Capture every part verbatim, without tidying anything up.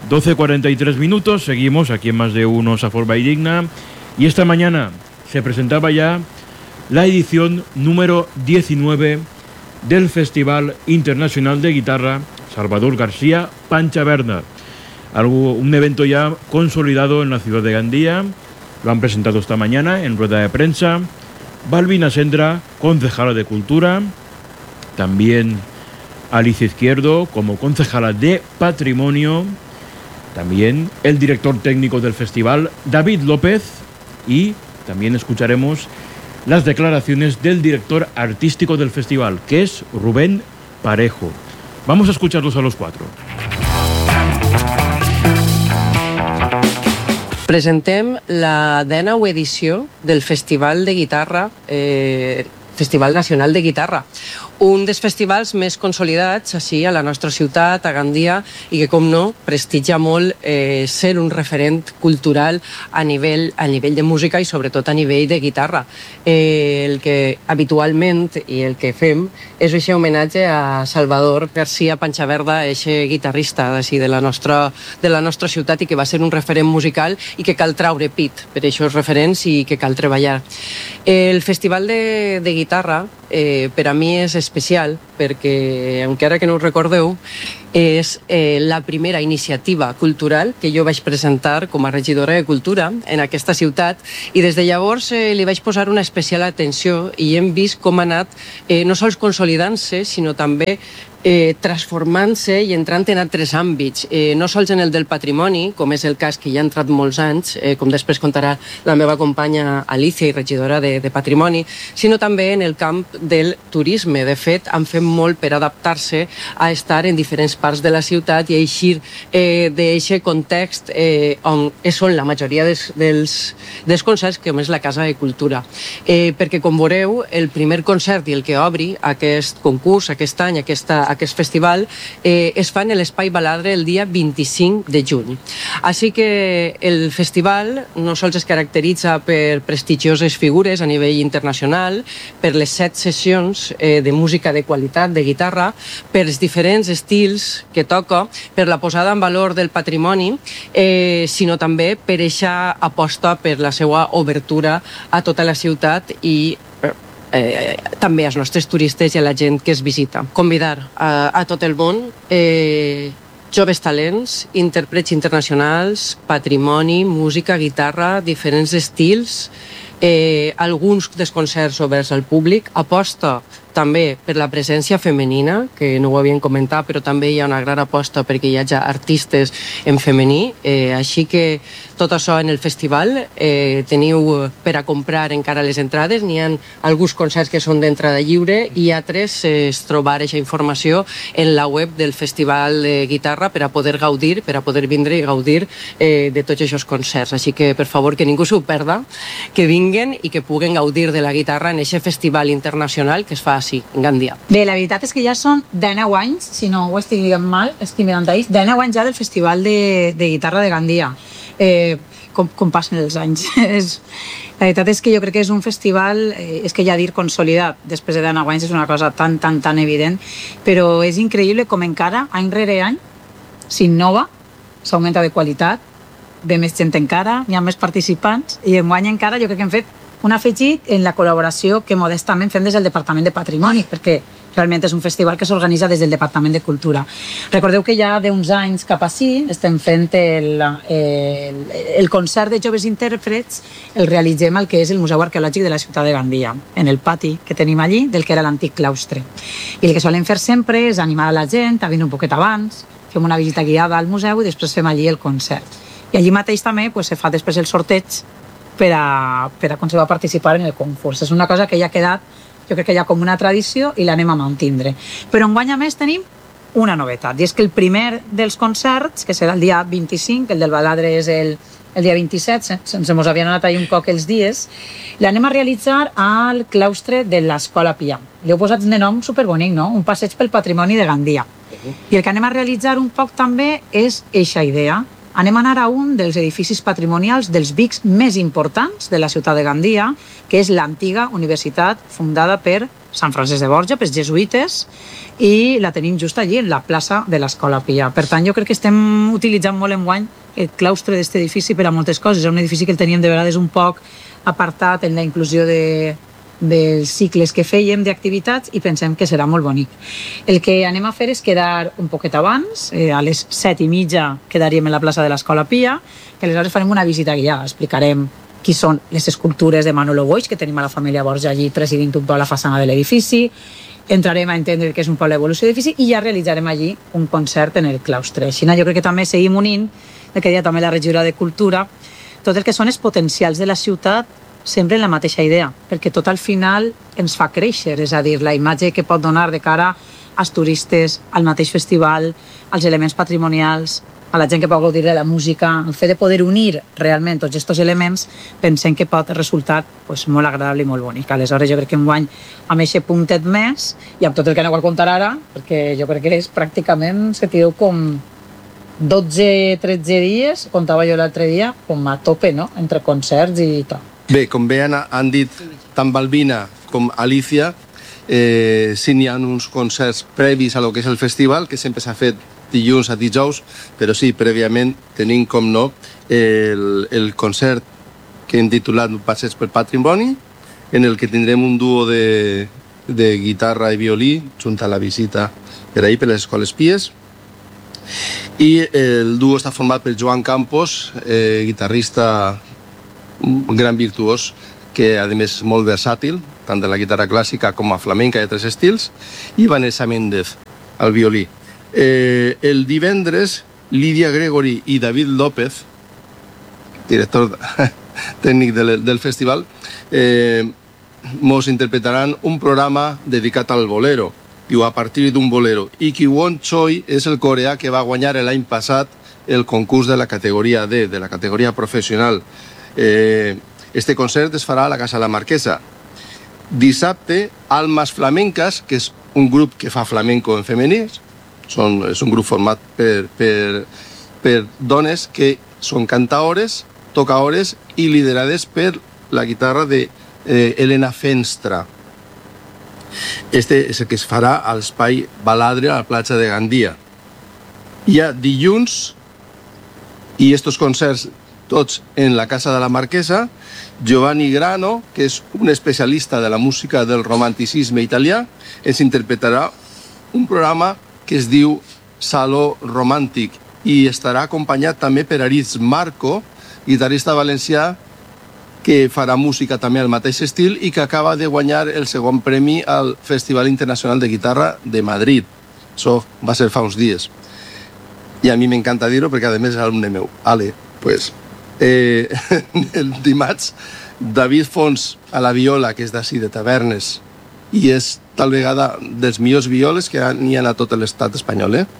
doce cuarenta y tres minutos, seguimos aquí en Más de Uno Saforma y Digna. Y esta mañana se presentaba ya la edición número diecinueve del Festival Internacional de Guitarra Salvador García Panchaberna. Algo, un evento ya consolidado en la ciudad de Gandía. Lo han presentado esta mañana en rueda de prensa Balbina Sendra, concejala de Cultura, también Alicia Izquierdo como concejala de Patrimonio, también el director técnico del festival, David López, y también escucharemos las declaraciones del director artístico del festival, que es Rubén Parejo. Vamos a escucharlos a los cuatro. Presentem la dènou edició del Festival de Guitarra, eh, Festival Nacional de Guitarra, un dels festivals més consolidats així a la nostra ciutat, a Gandia, i que, com no, prestigia molt eh, ser un referent cultural a nivell, a nivell de música i sobretot a nivell de guitarra. Eh, el que habitualment i el que fem és aquest homenatge a Salvador García Panchaberna, aquest guitarrista així, de, la nostra, de la nostra ciutat i que va ser un referent musical i que cal traure pit per aquests referents i que cal treballar. El Festival de, de Guitarra eh, per a mi és especial perquè, encara que no ho recordeu, és eh, la primera iniciativa cultural que jo vaig presentar com a regidora de Cultura en aquesta ciutat i des de llavors eh, li vaig posar una especial atenció i hem vist com ha anat eh, no sols consolidant-se, sinó també eh, transformant-se i entrant en altres àmbits, eh, no sols en el del patrimoni, com és el cas que ja ha entrat molts anys, eh, com després contarà la meva companya Alicia, i regidora de, de Patrimoni, sinó també en el camp del turisme. De fet, han fet molt per adaptar-se a estar en diferents parts de la ciutat i eixir eh, d'aquest context eh, on són la majoria des, dels, dels concerts, com és la Casa de Cultura. Eh, perquè, com veureu, el primer concert i el que obri aquest concurs, aquest any, aquesta, aquest festival, eh, es fa en l'Espai Baladre el dia vint-i-cinc de juny. Així que el festival no sols es caracteritza per prestigioses figures a nivell internacional, per les set sessions eh, de música de qualitat, de guitarra, per els diferents estils que toca, per la posada en valor del patrimoni, eh, sinó també per aquesta aposta per la seva obertura a tota la ciutat i eh, també als nostres turistes i a la gent que es visita. Convidar a, a tot el món, eh, joves talents, intèrprets internacionals, patrimoni, música, guitarra, diferents estils, eh, alguns dels concerts oberts al públic, aposta també per la presència femenina, que no ho havien comentat, però també hi ha una gran aposta perquè hi hagi artistes en femení, eh, així que tot això en el festival eh, teniu per a comprar encara les entrades, n'hi ha alguns concerts que són d'entrada lliure i altres eh, es trobar aquesta informació en la web del Festival de Guitarra per a poder gaudir, per a poder vindre i gaudir eh, de tots aquests concerts, així que per favor que ningú s'ho perda, que vinguen i que puguen gaudir de la guitarra en aquest festival internacional que es fa sí, en Gandia. Bé, la veritat és que ja són dènou anys, si no ho estic dient mal, estic mirant ells, dènou anys ja del Festival de, de Guitarra de Gandia. Eh, com, com passen els anys. La veritat és que jo crec que és un festival, eh, és que ja dir consolidat, després de dènou anys és una cosa tan, tan, tan evident, però és increïble com encara, any rere any, s'innova, s'augmenta de qualitat, ve més gent encara, hi ha més participants, i enguany encara jo crec que hem fet un afegit en la col·laboració que modestament fem des del Departament de Patrimoni, perquè realment és un festival que s'organitza des del Departament de Cultura. Recordeu que ja d'uns anys cap ací estem fent el, el, el concert de joves intèrprets, el realitzem al que és el Museu Arqueològic de la ciutat de Gandia, en el pati que tenim allí, del que era l'antic claustre. I el que solem fer sempre és animar a la gent a vindre un poquet abans, fem una visita guiada al museu i després fem allí el concert. I allí mateix també pues, se fa després el sorteig per a, per a aconseguir participar en el concurs. És una cosa que ja ha quedat, jo crec que ja com una tradició i l'anem a mantindre. Però enguany a més tenim una novetat, i és que el primer dels concerts, que serà el dia vint-i-cinc, el del Baladre és el, el dia vint-i-set, se'ns mos havien anat ahir un coc els dies, l'anem a realitzar al claustre de l'Escola Pia. Li heu posat de nom superbonic, no? Un passeig pel patrimoni de Gandia. I el que anem a realitzar un poc també és eixa idea. Anem a anar a un dels edificis patrimonials dels Vics més importants de la ciutat de Gandia, que és l'antiga universitat fundada per Sant Francesc de Borja, pels jesuïtes, i la tenim just allí, en la plaça de l'Escola Pia. Per tant, jo crec que estem utilitzant molt enguany el claustre d'aquest edifici per a moltes coses. És un edifici que el teníem de vegades un poc apartat en la inclusió de, dels cicles que fèiem d'activitats i pensem que serà molt bonic. El que anem a fer és quedar un poquet abans, eh, a les set i mitja quedaríem en la plaça de l'Escola Pia, que aleshores farem una visita guiada, explicarem qui són les escultures de Manolo Boix, que tenim a la família Borja allí presidint un poc la façana de l'edifici, entrarem a entendre què és un poc l'evolució de l'edifici i ja realitzarem allí un concert en el claustre. Així, jo crec que també seguim unint, el que deia també la regidora de Cultura, tot el que són els potencials de la ciutat sempre en la mateixa idea, perquè tot al final ens fa créixer, és a dir, la imatge que pot donar de cara als turistes, al mateix festival, als elements patrimonials, a la gent que pot gaudir de la música, el fet de poder unir realment tots aquests elements, pensem que pot resultar pues, molt agradable i molt bonic. Aleshores, jo crec que enguany amb aquest puntet més, i amb tot el que aneu a contar ara, perquè jo crec que és pràcticament, se tireu com dotze tretze dies, comptava jo l'altre dia, com a tope, no?, entre concerts i tal. Bé, com bé han, han dit tant Balbina com Alicia, eh, sí n'hi ha uns concerts previs a lo que és el festival, que sempre s'ha fet dilluns a dijous, però sí, prèviament tenim, com no, el, el concert que hem titulat Passeig pel Patrimoni, en el que tindrem un duo de, de guitarra i violí, junt a la visita per ahir, per les Escoles Pies, i el duo està format per Joan Campos, eh, guitarrista, un gran virtuós, que a més és molt versàtil, tant de la guitarra clàssica com a flamenca i altres estils, i Vanessa Méndez, al violí. Eh, el divendres, Lídia Gregory i David López, director tècnic del, del festival, eh, mos interpretaran un programa dedicat al bolero, diu, a partir d'un bolero. I Ki-won Choi és el coreà que va guanyar l'any passat el concurs de la categoria D, de la categoria professional. Eh, este concert es farà a la Casa de la Marquesa. Dissabte, Almas Flamencas, que és un grup que fa flamenco en femení, Són, és un grup format per, per, per dones que són cantaores, tocaores i liderades per la guitarra de eh, Elena Fenstra. Este és el que es farà a l'espai Baladre a la platja de Gandia. Hi ha dilluns, i estos concerts tots en la Casa de la Marquesa, Giovanni Grano, que és un especialista de la música del romanticisme italià, ens interpretarà un programa que es diu Saló Romàntic, i estarà acompanyat també per Aritz Marco, guitarrista valencià que farà música també al mateix estil i que acaba de guanyar el segon premi al Festival Internacional de Guitarra de Madrid. Això va ser fa uns dies. I a mi m'encanta dir-ho perquè a més és alumne meu. Ale, pues, eh, el dimarts, David Fons a la viola, que és d'ací, de Tavernes, i és tal vegada dels millors violes que n'hi ha a tot l'estat espanyol, eh?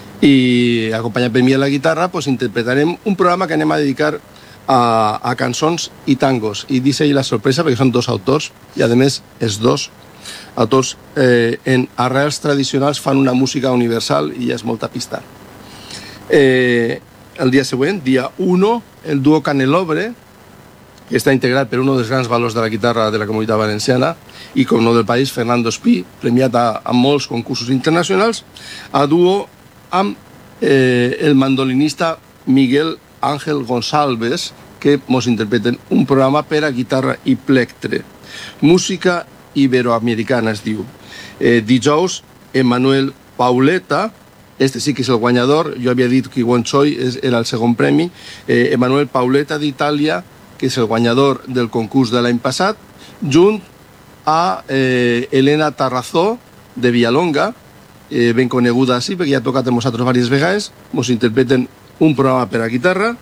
I acompanyat per mi a la guitarra, pues, interpretarem un programa que anem a dedicar a, a cançons i tangos, i dice ahí la sorpresa perquè són dos autors, i a més els dos autors eh, en arrels tradicionals fan una música universal i ja és molta pista. Eh, el dia següent, dia u, el duo Canelobre, que està integrat per un dels grans valors de la guitarra de la comunitat valenciana i, com no del país, Fernando Espí, premiat a, a molts concursos internacionals, a duo amb eh, el mandolinista Miguel Ángel Gonçalves, que mos interpreten un programa per a guitarra i plectre. Música iberoamericana, es diu. Eh, dijous, Emmanuel Pauleta, este sí que és el guanyador, jo havia dit que Ki-won Choi era el segon premi, eh, Emmanuel Pauleta d'Itàlia, que és el guanyador del concurs de l'any passat, junt a eh, Elena Tarrazó, de Villalonga, eh, ben coneguda així, perquè ja ha tocat amb nosaltres diverses vegades, ens interpreten un programa per a guitarra,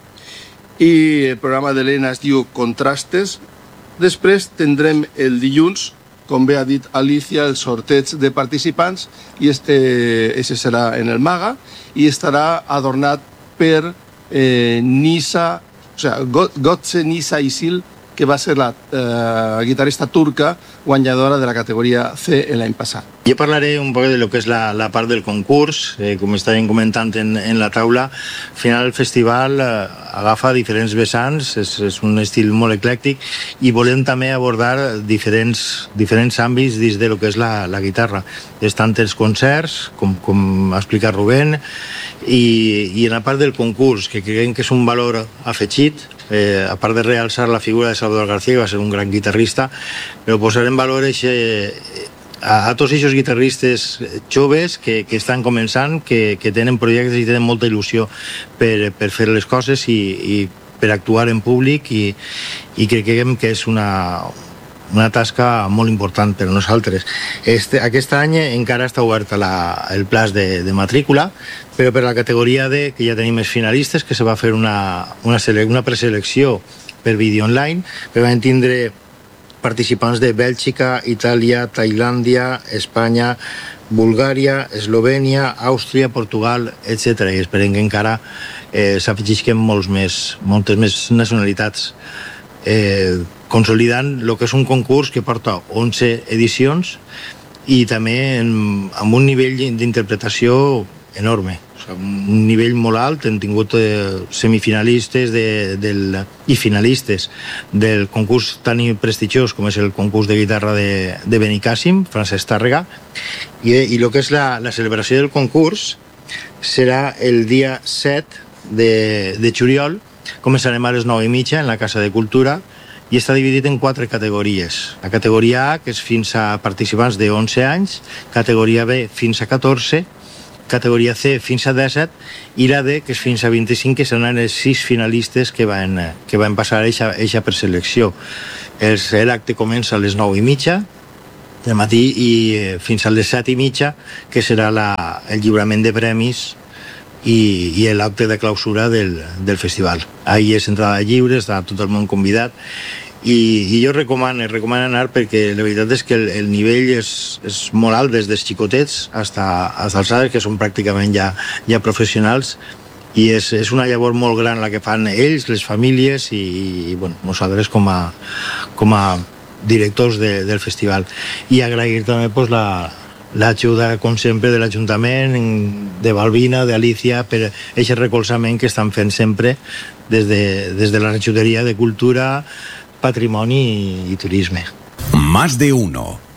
i el programa d'Elena es diu Contrastes. Després tindrem el dilluns, com bé ha dit Alicia, el sorteig de participants, i este, este serà en el Maga, i estarà adornat per eh, Nisa, o sea, Gotze Nisa Isil, que va ser la eh, guitarrista turca, guanyadora de la categoria C l'any passat. Jo parlaré un poc de lo que és la, la part del concurs. Eh, com estàvem comentant en, en la taula, al final el festival eh, agafa diferents vessants, és, és un estil molt eclèctic, i volem també abordar diferents, diferents àmbits dins de lo que és la, la guitarra. És tant els concerts, com, com ha explicat Rubén, i, i en la part del concurs, que creiem que és un valor afegit, eh, a part de realçar la figura de Salvador García, que va ser un gran guitarrista, però posar en valor eixe, a, a tots aquests guitarristes joves que, que estan començant, que, que tenen projectes i tenen molta il·lusió per, per fer les coses i, i per actuar en públic, i, i que creiem que és una, una tasca molt important per a nosaltres. Este, aquest any encara està oberta la, el plaç de, de matrícula, però per a la categoria D, que ja tenim els finalistes, que se va fer una, una, sele, una preselecció per vídeo online, que vam tindre participants de Bèlgica, Itàlia, Tailàndia, Espanya, Bulgària, Eslovènia, Àustria, Portugal, etcètera. I esperem que encara eh, s'afegisquen molts més, moltes més nacionalitats, eh, consolidant el que és un concurs que porta onze edicions i també en, amb un nivell d'interpretació enorme. Un nivell molt alt. Hem tingut eh, semifinalistes de, del, i finalistes del concurs tan prestigiós com és el concurs de guitarra de, de Benicàssim, Francesc Tàrrega, i, i el que és la, la celebració del concurs serà el dia set de, de juliol. Començarem a les nou i mitja en la Casa de Cultura i està dividit en quatre categories. La categoria A, que és fins a participants de onze anys, categoria B fins a catorze, categoria C fins a disset, i la D, que és fins a vint-i-cinc, que seran els sis finalistes que van, que van passar a eixa preselecció. L'acte comença a les nou i mitja del matí i fins a les set i mitja, que serà la, el lliurament de premis i, i l'acte de clausura del, del festival. Ahir és entrada lliure, està tot el món convidat, i, i jo recomano, recomano anar, perquè la veritat és que el, el nivell és, és molt alt, des dels xicotets fins als alçades, que són pràcticament ja, ja professionals, i és, és una llavor molt gran la que fan ells, les famílies, i, i bueno, nosaltres com a, com a directors de, del festival. I agrair també pues, la, l'ajuda, com sempre, de l'Ajuntament, de Balbina, d'Alicia, per aquest recolzament que estan fent sempre des de, des de la regidoria de Cultura, Patrimoni i Turisme. Más de uno.